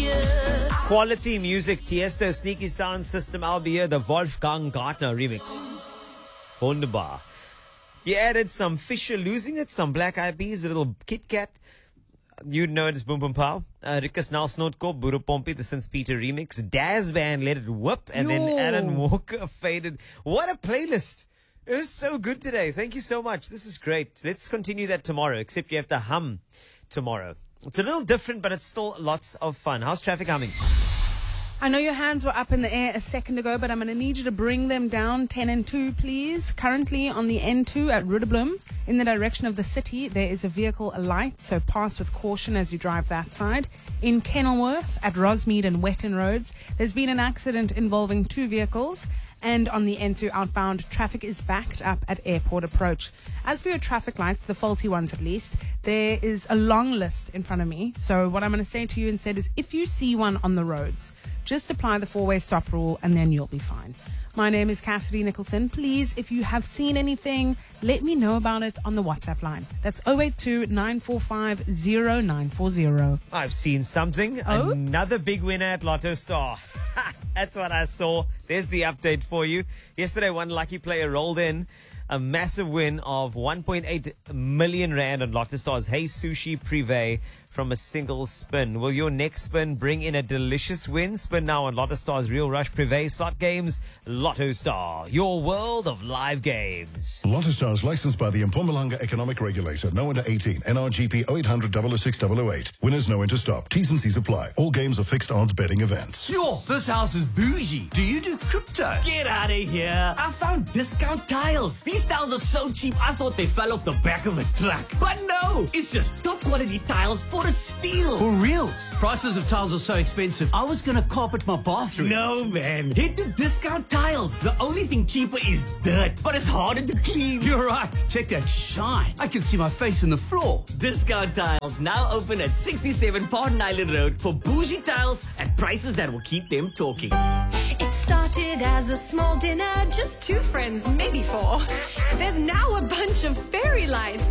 Quality music, Tiesto, Sneaky Sound System, I'll be here, the Wolfgang Gartner remix. Wunderbar. He added some Fisher Losing It, some Black Eyed Peas, a little Kit Kat. You'd know it as Boom Boom Pow. Rikus Nal Snotkop, Buru Pompey, the Synth Peter remix. Daz Band, Let It Whoop. And then Alan Walker, Faded. What a playlist. It was so good today. Thank you so much. This is great. Let's continue that tomorrow, except you have to hum tomorrow. It's a little different, but it's still lots of fun. How's traffic humming? I know your hands were up in the air a second ago, but I'm going to need you to bring them down 10 and 2, please. Currently on the N2 at Rudderblom, in the direction of the city, there is a vehicle alight, so pass with caution as you drive that side. In Kenilworth at Rosmead and Wetton Roads, there's been an accident involving 2 vehicles. And on the N2 outbound, traffic is backed up at Airport Approach. As for your traffic lights, the faulty ones at least, there is a long list in front of me. So what I'm going to say to you instead is if you see one on the roads, just apply the 4-way stop rule and then you'll be fine. My name is Cassidy Nicholson. Please, if you have seen anything, let me know about it on the WhatsApp line. That's 082-945-0940. I've seen something. Oh? Another big winner at Lotto Star. That's what I saw. There's the update for you. Yesterday, one lucky player rolled in a massive win of 1.8 million rand on Lotto Star's Hey Sushi Privé from a single spin. Will your next spin bring in a delicious win? Spin now on Lotto Star's Real Rush Privé slot games. Lotto Star, your world of live games. Lotto Stars licensed by the Mpumalanga Economic Regulator. No under 18. NRGP 0800 006 008. Winners no enter stop. T's and C's apply. All games are fixed odds betting events. Yo, this house is bougie. Do you do crypto? Get out of here. I found discount tiles. These tiles are so cheap, I thought they fell off the back of a truck. But no, it's just top quality tiles for a steal. For reals. Prices of tiles are so expensive, I was gonna carpet my bathroom. No, man. Head to Discount Tiles. The only thing cheaper is dirt, but it's harder to clean. You're right. Check that shine. I can see my face in the floor. Discount Tiles, now open at 67 Pardon Island Road for bougie tiles at prices that will keep them talking. It started as a small dinner, just 2 friends, maybe 4. There's now a bunch of fairy lights.